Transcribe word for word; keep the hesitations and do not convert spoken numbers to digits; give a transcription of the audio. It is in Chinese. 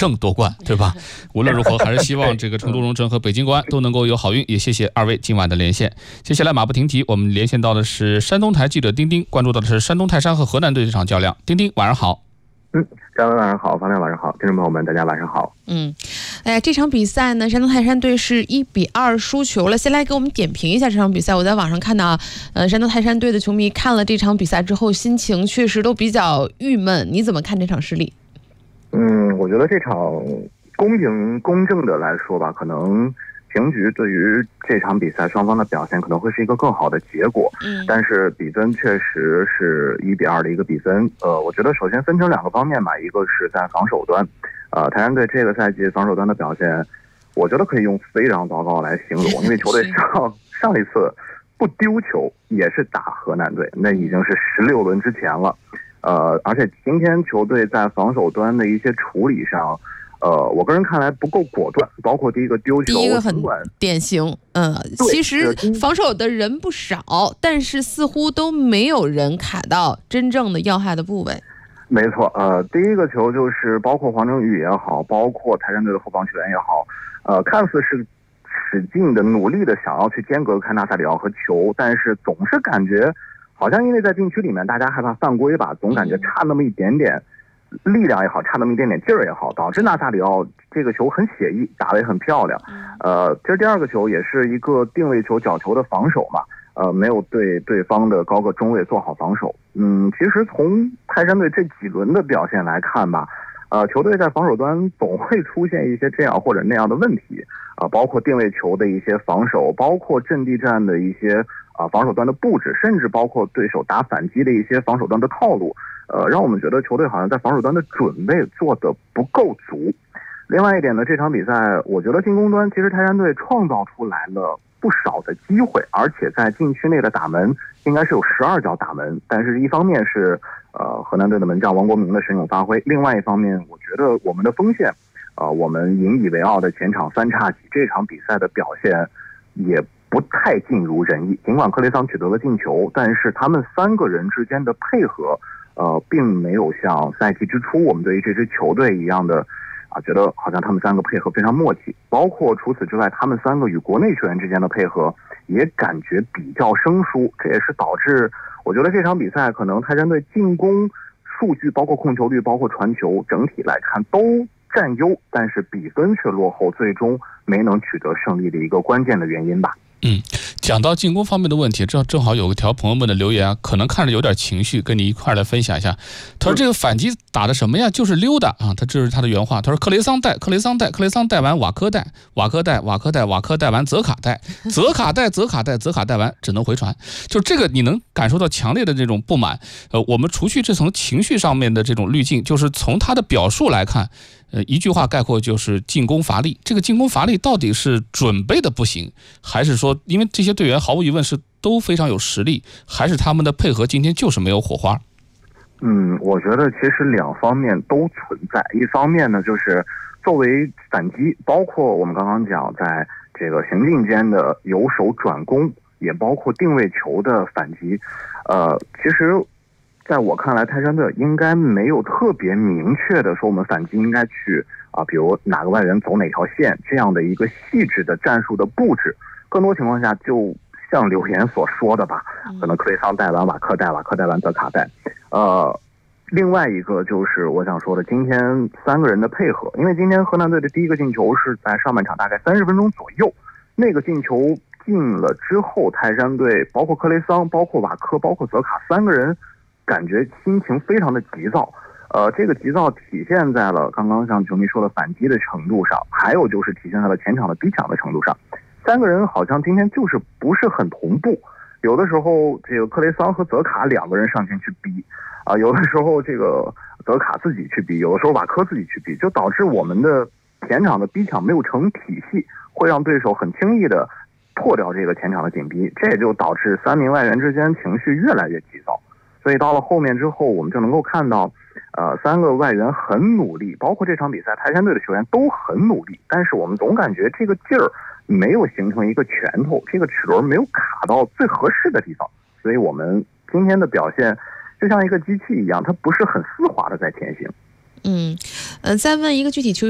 胜夺冠，对吧？无论如何，还是希望这个成都蓉城和北京国安都能够有好运。也谢谢二位今晚的连线。接下来马不停蹄，我们连线到的是山东台记者丁丁，关注到的是山东泰山和河南队这场较量。丁丁，晚上好。 嗯，张文晚上好，方亮晚上好，听众朋友们大家晚上好。 嗯，哎呀，这场比赛呢，山东泰山队是一比二输球了。先来给我们点评一下这场比赛。我在网上看到，呃，山东泰山队的球迷看了这场比赛之后，心情确实都比较郁闷。你怎么看这场失利？ 嗯，我觉得这场公平公正的来说吧，可能平局对于这场比赛双方的表现可能会是一个更好的结果，嗯，但是比分确实是一比二的一个比分。呃，我觉得首先分成两个方面吧，一个是在防守端，呃，泰山队这个赛季防守端的表现，我觉得可以用非常糟糕来形容，因为球队上上一次不丢球也是打河南队，那已经是十六轮之前了，呃，而且今天球队在防守端的一些处理上。呃，我个人看来不够果断，包括第一个丢球， 第一个很典型，嗯，其实防守的人不少，但是似乎都没有人卡到真正的要害的部位。 没错，呃，第一个球就是包括黄正宇也好，包括泰山队的后防球员也好，呃，看似是使劲的、努力的想要去间隔开纳萨里奥和球，但是总是感觉好像因为在禁区里面大家害怕犯规吧，总感觉差那么一点点。力量也好，差那么一点点劲儿也好，导致纳萨里奥这个球很写意，打得也很漂亮。呃，其实第二个球也是一个定位球、角球的防守嘛，呃，没有对对方的高个中卫做好防守。嗯，其实从泰山队这几轮的表现来看吧，呃，球队在防守端总会出现一些这样或者那样的问题啊、呃，包括定位球的一些防守，包括阵地战的一些啊、呃、防守端的布置，甚至包括对手打反击的一些防守端的套路。呃，让我们觉得球队好像在防守端的准备做得不够足。另外一点呢，这场比赛我觉得进攻端其实泰山队创造出来了不少的机会，而且在禁区内的打门应该是有十二脚打门。但是一方面是呃河南队的门将王国明的神勇发挥，另外一方面我觉得我们的锋线，呃我们引以为傲的前场三叉戟这场比赛的表现也不太尽如人意。尽管克雷桑取得了进球，但是他们三个人之间的配合。呃，并没有像赛季之初我们对于这支球队一样的啊，觉得好像他们三个配合非常默契。包括除此之外，他们三个与国内球员之间的配合也感觉比较生疏，这也是导致我觉得这场比赛可能泰山队进攻数据，包括控球率，包括传球，整体来看都占优，但是比分却落后，最终没能取得胜利的一个关键的原因吧。 嗯，讲到进攻方面的问题，正正好有个条朋友们的留言啊，可能看着有点情绪，跟你一块来分享一下。他说这个反击打的什么呀？就是溜达啊！他这是他的原话。他说克雷桑带，克雷桑带，克雷桑带完瓦科带，瓦科带，瓦科带，瓦科带完泽卡带，泽卡带，泽卡带，泽卡带完只能回传。就这个你能感受到强烈的这种不满。呃，我们除去这层情绪上面的这种滤镜，就是从他的表述来看。呃，一句话概括就是进攻乏力。这个进攻乏力到底是准备的不行，还是说因为这些队员毫无疑问是都非常有实力，还是他们的配合今天就是没有火花？ 嗯，我觉得其实两方面都存在。一方面呢，就是作为反击，包括我们刚刚讲在这个行进间的由守转攻，也包括定位球的反击。呃，其实。在我看来，泰山队应该没有特别明确的说我们反击应该去啊，比如哪个外援走哪条线这样的一个细致的战术的布置。更多情况下，就像留言所说的吧，可能克雷桑带完瓦克带，瓦克带完泽卡带。呃，另外一个就是我想说的，今天三个人的配合，因为今天河南队的第一个进球是在上半场大概三十分钟左右，那个进球进了之后，泰山队包括克雷桑、包括瓦科、包括泽卡三个人。感觉心情非常的急躁，呃，这个急躁体现在了刚刚像球迷说的反击的程度上，还有就是体现在了前场的逼抢的程度上。三个人好像今天就是不是很同步，有的时候这个克雷桑和泽卡两个人上前去逼，啊、呃，有的时候这个泽卡自己去逼，有的时候瓦科自己去逼，就导致我们的前场的逼抢没有成体系，会让对手很轻易的破掉这个前场的紧逼，这也就导致三名外援之间情绪越来越急躁。所以到了后面之后，我们就能够看到，呃，三个外援很努力，包括这场比赛泰山队的球员都很努力，但是我们总感觉这个劲儿没有形成一个拳头，这个齿轮没有卡到最合适的地方，所以我们今天的表现就像一个机器一样，它不是很丝滑的在前行。 嗯，呃，再问一个具体球员。